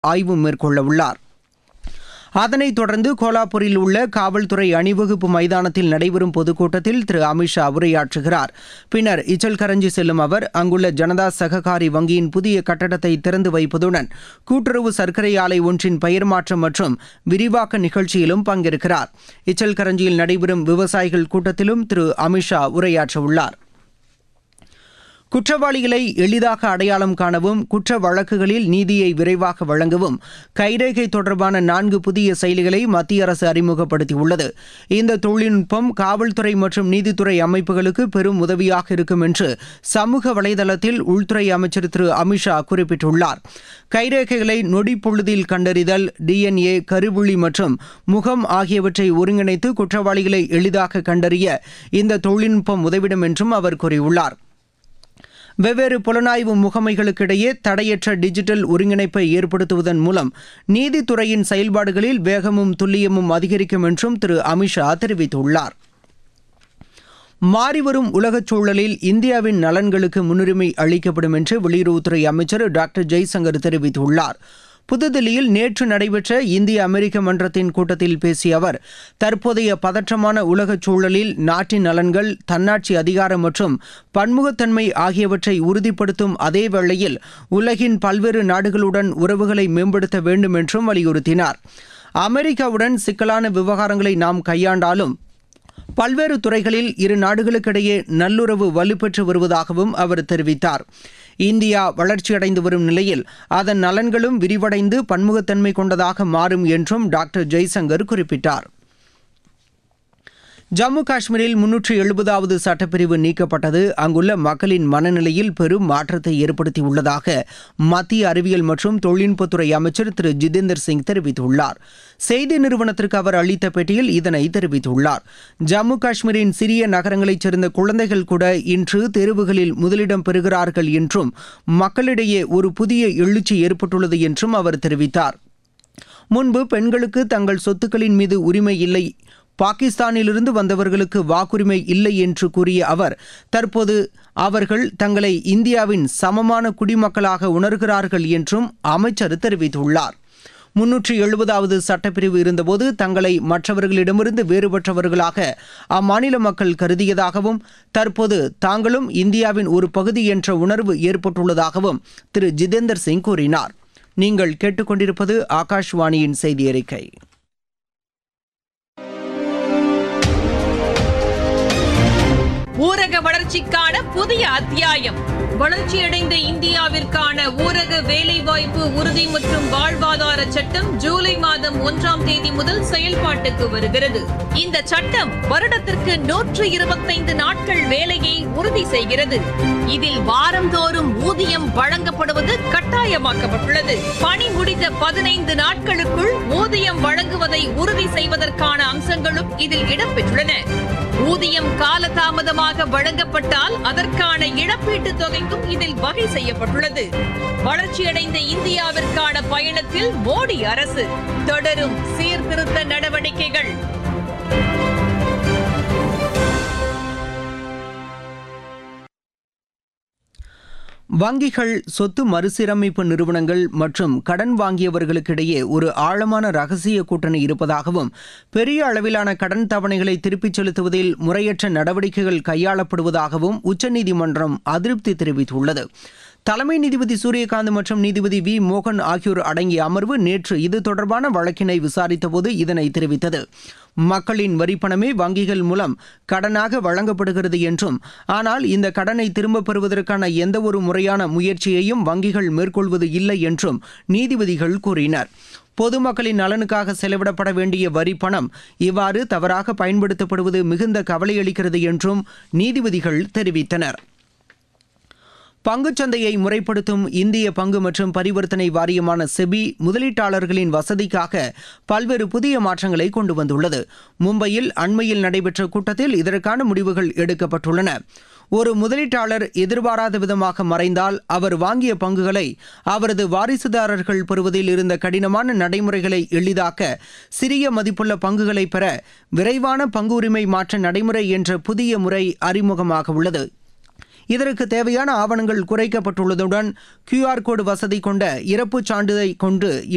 ஆய்வு மேற்கொள்ளவுள்ளார். அதனைத் தொடர்ந்து கோலாப்பூரில் உள்ள காவல்துறை அணிவகுப்பு மைதானத்தில் நடைபெறும் பொதுக்கூட்டத்தில் திரு அமித்ஷா உரையாற்றுகிறார். பின்னர் இச்சல்கரஞ்சி செல்லும் அவர் அங்குள்ள ஜனதா சககாரி வங்கியின் புதிய கட்டடத்தை திறந்து வைப்பதுடன் கூட்டுறவு சர்க்கரை ஆலை ஒன்றின் பெயர் மாற்றம் மற்றும் விரிவாக்க நிகழ்ச்சியிலும் பங்கேற்கிறார். இச்சல்கரஞ்சியில் நடைபெறும் விவசாயிகள் கூட்டத்திலும் திரு அமித்ஷா உரையாற்றவுள்ளார். குற்றவாளிகளை எளிதாக அடையாளம் காணவும் குற்ற வழக்குகளில் நீதியை விரைவாக வழங்கவும் கைரேகை தொடர்பான 4 புதிய செயலிகளை மத்திய அரசு அறிமுகப்படுத்தியுள்ளது. இந்த தொழில்நுட்பம் காவல்துறை மற்றும் நீதித்துறை அமைப்புகளுக்கு பெரும் உதவியாக இருக்கும் என்று சமூக வலைதளத்தில் உள்துறை அமைச்சர் திரு அமித்ஷா குறிப்பிட்டுள்ளார். கைரேகைகளை நொடி பொழுதில் கண்டறிதல், DNA, கருவுளி மற்றும் முகம் ஆகியவற்றை ஒருங்கிணைத்து குற்றவாளிகளை எளிதாக கண்டறிய இந்த தொழில்நுட்பம் உதவிடும் என்றும் அவர் கூறியுள்ளார். வெவ்வேறு புலனாய்வு முகமைகளுக்கிடையே தடையற்ற டிஜிட்டல் ஒருங்கிணைப்பை ஏற்படுத்துவதன் மூலம் நீதித்துறையின் செயல்பாடுகளில் வேகமும் துல்லியமும் அதிகரிக்கும் என்றும் திரு அமித்ஷா தெரிவித்துள்ளார். மாறிவரும் உலகச் சூழலில் இந்தியாவின் நலன்களுக்கு முன்னுரிமை அளிக்கப்படும் என்று வெளியுறவுத்துறை அமைச்சர் டாக்டர் ஜெய்சங்கர் தெரிவித்துள்ளார். புதுதில்லியில் நேற்று நடைபெற்ற இந்திய அமெரிக்க மன்றத்தின் கூட்டத்தில் பேசிய அவர், தற்போதைய பதற்றமான உலகச் சூழலில் நாட்டின் நலன்கள், தன்னாட்சி அதிகாரம் மற்றும் பன்முகத்தன்மை ஆகியவற்றை உறுதிப்படுத்தும் அதே வேளையில் உலகின் பல்வேறு நாடுகளுடன் உறவுகளை மேம்படுத்த வேண்டும் என்றும் வலியுறுத்தினார். அமெரிக்காவுடன் சிக்கலான விவகாரங்களை நாம் கையாண்டாலும் பல்வேறு துறைகளில் இரு நாடுகளுக்கிடையே நல்லுறவு வலுப்பெற்று வருவதாகவும் அவர் தெரிவித்தார். இந்தியா வளர்ச்சியடைந்து வரும் நிலையில் அதன் நலன்களும் விரிவடைந்து பன்முகத்தன்மை கொண்டதாக மாறும் என்றும் டாக்டர் ஜெய்சங்கர் குறிப்பிட்டார். ஜம்மு காஷ்மீரில் 370வது சட்டப்பிரிவு நீக்கப்பட்டது அங்குள்ள மக்களின் மனநிலையில் பெரும் மாற்றத்தை ஏற்படுத்தியுள்ளதாக மத்திய அறிவியல் மற்றும் தொழில்நுட்பத்துறை அமைச்சர் திரு ஜிதேந்தர் சிங் தெரிவித்துள்ளார். செய்தி நிறுவனத்திற்கு அவர் அளித்த பேட்டியில் இதனை தெரிவித்துள்ளார். ஜம்மு காஷ்மீரின் சிறிய நகரங்களைச் சேர்ந்த குழந்தைகள் கூட இன்று தேர்வுகளில் முதலிடம் பெறுகிறார்கள் என்றும் மக்களிடையே ஒரு புதிய எழுச்சி ஏற்பட்டுள்ளது என்றும் அவர் தெரிவித்தார். முன்பு பெண்களுக்கு தங்கள் சொத்துக்களின் மீது உரிமை இல்லை, பாகிஸ்தானிலிருந்து வந்தவர்களுக்கு வாக்குரிமை இல்லை என்று கூறிய அவர், தற்போது அவர்கள் தங்களை இந்தியாவின் சமமான குடிமக்களாக உணர்கிறார்கள் என்றும் அமைச்சர் தெரிவித்துள்ளார். 370வது சட்டப்பிரிவு இருந்தபோது தங்களை மற்றவர்களிடமிருந்து வேறுபட்டவர்களாக அம்மாநில மக்கள் கருதியதாகவும், தற்போது தாங்களும் இந்தியாவின் ஒரு பகுதி என்ற உணர்வு ஏற்பட்டுள்ளதாகவும் திரு ஜிதேந்தர் சிங் கூறினார். நீங்கள் கேட்டுக்கொண்டிருப்பது ஆகாஷ்வாணியின் செய்தி அறிக்கை. ஊரக வளர்ச்சிக்கான புதிய அத்தியாயம். வளர்ச்சியடைந்த இந்தியாவிற்கான ஊரக வேலைவாய்ப்பு உறுதி மற்றும் வாழ்வாதார சட்டம் ஜூலை மாதம் 1ஆம் தேதி முதல் செயல்பாட்டுக்கு வருகிறது. இந்த சட்டம் வருடத்திற்கு 125 நாட்கள் வேலையை உறுதி செய்கிறது. இதில் வாரந்தோறும் ஊதியம் வழங்கப்படுவது கட்டாயமாக்கப்பட்டுள்ளது. பணி முடிந்த 15 நாட்களுக்குள் ஊதியம் வழங்குவதை உறுதி செய்வதற்கான அம்சங்களும் இதில் இடம்பெற்றுள்ளன. ஊதியம் காலதாமதமாக வழங்கப்பட்டால் அதற்கான இழப்பீட்டுத் தொகைக்கும் இதில் வகை செய்யப்பட்டுள்ளது. வளர்ச்சியடைந்த இந்தியாவிற்கான பயணத்தில் மோடி அரசு தொடரும் சீர்திருத்த நடவடிக்கைகள். வங்கிகள், சொத்து மறுசீரமைப்பு நிறுவனங்கள் மற்றும் கடன் வாங்கியவர்களுக்கிடையே ஒரு ஆழமான ரகசிய கூட்டணி இருப்பதாகவும், பெரிய அளவிலான கடன் தவணைகளை திருப்பிச் செலுத்துவதில் முறையற்ற நடவடிக்கைகள் கையாளப்படுவதாகவும் உச்சநீதிமன்றம் அதிருப்தி தெரிவித்துள்ளது. தலைமை நீதிபதி சூரியகாந்த் மற்றும் நீதிபதி வி மோகன் ஆகியோர் அடங்கிய அமர்வு நேற்று இது தொடர்பான வழக்கினை விசாரித்தபோது இதனை தெரிவித்தது. மக்களின் வரிப்பணமே வங்கிகள் மூலம் கடனாக வழங்கப்படுகிறது என்றும், ஆனால் இந்த கடனை திரும்பப் பெறுவதற்கான எந்தவொரு முறையான முயற்சியையும் வங்கிகள் மேற்கொள்வது இல்லை என்றும் நீதிபதிகள் கூறினர். பொதுமக்களின் நலனுக்காக செலவிடப்பட வேண்டிய வரி பணம் இவ்வாறு தவறாக பயன்படுத்தப்படுவது மிகுந்த கவலையளிக்கிறது என்றும் நீதிபதிகள் தெரிவித்தனர். பங்குச்சந்தையை முறைப்படுத்தும் இந்திய பங்கு மற்றும் பரிவர்த்தனை வாரியமான செபி முதலீட்டாளர்களின் வசதிக்காக பல்வேறு புதிய மாற்றங்களை கொண்டு வந்துள்ளது. மும்பையில் அண்மையில் நடைபெற்ற கூட்டத்தில் இதற்கான முடிவுகள் எடுக்கப்பட்டுள்ளன. ஒரு முதலீட்டாளர் எதிர்பாராத விதமாக மறைந்தால் அவர் வாங்கிய பங்குகளை அவரது வாரிசுதாரர்கள் பெறுவதில் இருந்த கடினமான நடைமுறைகளை எளிதாக்க சிறிய மதிப்புள்ள பங்குகளை பெற விரைவான பங்கு உரிமை மாற்ற நடைமுறை என்ற புதிய முறை அறிமுகமாக உள்ளது. இதற்கு தேவையான ஆவணங்கள் குறைக்கப்பட்டுள்ளதுடன் QR கோடு வசதி கொண்ட இறப்புச் சான்றிதழை கொண்டு